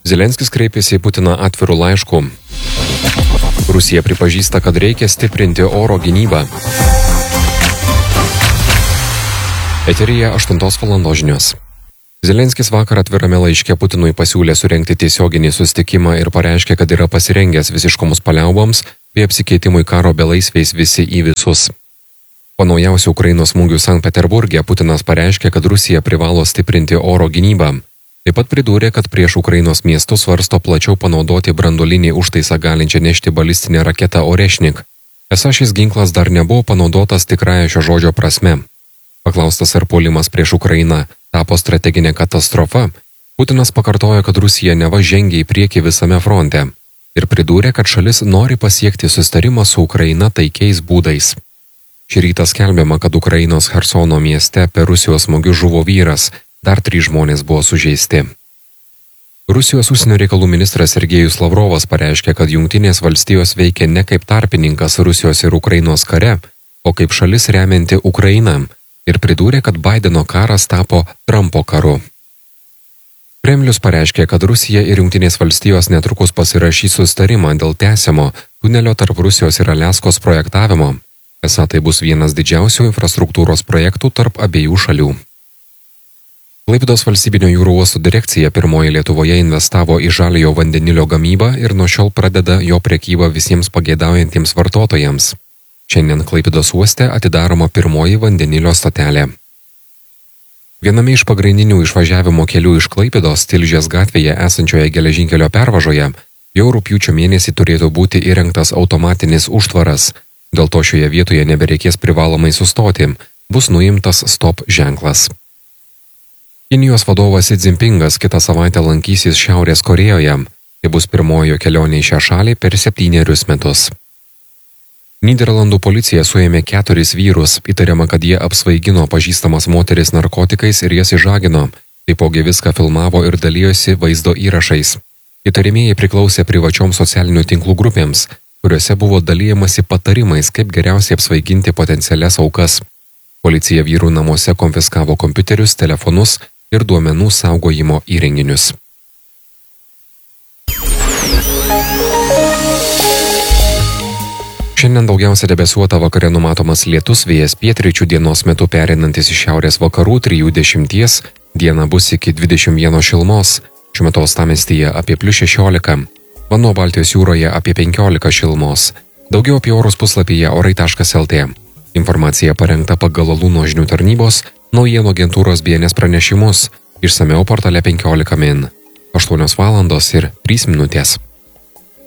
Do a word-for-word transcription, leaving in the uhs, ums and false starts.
Zelenskis kreipėsi į Putiną atvirų laiškų. Rusija pripažįsta, kad reikia stiprinti oro gynybą. Eteryje aštuntos valandos žinios. Zelenskis vakar atvirame laiške Putinui pasiūlė surengti tiesioginį susitikimą ir pareiškė, kad yra pasirengęs visiškoms paliauboms bei apsikeitimui karo belaisviais visi į visus. Po naujausių Ukrainos smūgių Sankt Peterburge Putinas pareiškė, kad Rusija privalo stiprinti oro gynybą. Taip pat pridūrė, kad prieš Ukrainos miestus svarsto plačiau panaudoti branduolinį užtaisą galinčią nešti balistinę raketą Orešnik. Esą šis ginklas dar nebuvo panaudotas tikrąja šio žodžio prasme. Paklaustas, ar puolimas prieš Ukrainą tapo strateginė katastrofa, Putinas pakartojo, kad Rusija neva žengia į priekį visame fronte ir pridūrė, kad šalis nori pasiekti susitarimą su Ukraina taikiais būdais. Šį rytą skelbiama, kad Ukrainos Chersono mieste per Rusijos smūgius žuvo vyras, dar trys žmonės buvo sužeisti. Rusijos užsienio reikalų ministras Sergejus Lavrovas pareiškė, kad Jungtinės valstijos veikia ne kaip tarpininkas Rusijos ir Ukrainos kare, o kaip šalis remianti Ukrainą, ir pridūrė, kad Baideno karas tapo Trumpo karu. Kremlius pareiškė, kad Rusija ir Jungtinės valstijos netrukus pasirašys susitarimą dėl tęsiamo tunelio tarp Rusijos ir Aliaskos projektavimo. Esą tai bus vienas didžiausių infrastruktūros projektų tarp abiejų šalių. Klaipėdos valstybinio jūrų uostų direkcija pirmoji Lietuvoje investavo į žaliojo vandenilio gamybą ir nuo šiol pradeda jo prekybą visiems pageidaujantiems vartotojams. Šiandien Klaipėdos uoste atidaroma pirmoji vandenilio stotelė. Viename iš pagrindinių išvažiavimo kelių iš Klaipėdos Tilžės gatvėje esančioje geležinkelio pervažoje jau rugpjūčio mėnesį turėtų būti įrengtas automatinis užtvaras. Dėl to šioje vietoje nebereikės privalomai sustoti, bus nuimtas stop ženklas. Kinijos vadovas Xi Jinpingas kitą savaitę lankysis Šiaurės Korėjoje. Tai bus pirmojo kelionė į šią šalį per septynerius metus. Nyderlandų policija suėmė keturis vyrus, įtariama, kad jie apsvaigino pažįstamas moteris narkotikais ir jas išžagino. Taipogi viską filmavo ir dalijosi vaizdo įrašais. Įtarimieji priklausė privačioms socialinių tinklų grupėms, kuriuose buvo dalijamasi patarimais, kaip geriausiai apsvaiginti potencialias aukas. Policija vyrų namuose konfiskavo kompiuterius, telefonus ir duomenų saugojimo įrenginius. Šiandien daugiausia debesuota, vakare numatomas lietus, vėjas pietryčių, dienos metu pereinantis iš šiaurės vakarų trijų dešimties, diena bus iki dvidešimt vieno šilumos, šiuo metu uostamiestyje apie plius šešiolika, vanduo Baltijos jūroje apie penkiolika šilumos. Daugiau apie orus puslapyje orai taškas lt. Informacija parengta pagal Luno žinių tarnybos, naujienų agentūros B N S pranešimus, išsamiau portale penkiolika min. aštuonios valandos ir trys minutės.